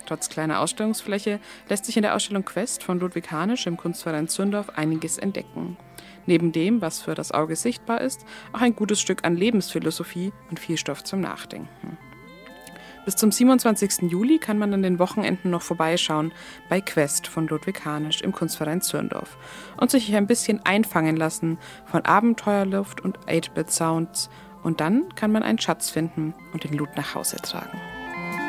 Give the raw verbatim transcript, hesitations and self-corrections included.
Trotz kleiner Ausstellungsfläche lässt sich in der Ausstellung Quest von Ludwig Hanisch im Kunstverein Zündorf einiges entdecken. Neben dem, was für das Auge sichtbar ist, auch ein gutes Stück an Lebensphilosophie und viel Stoff zum Nachdenken. Bis zum siebenundzwanzigsten Juli kann man an den Wochenenden noch vorbeischauen bei Quest von Ludwig Hanisch im Kunstverein Zürndorf und sich ein bisschen einfangen lassen von Abenteuerluft und acht-Bit-Sounds. Und dann kann man einen Schatz finden und den Loot nach Hause tragen.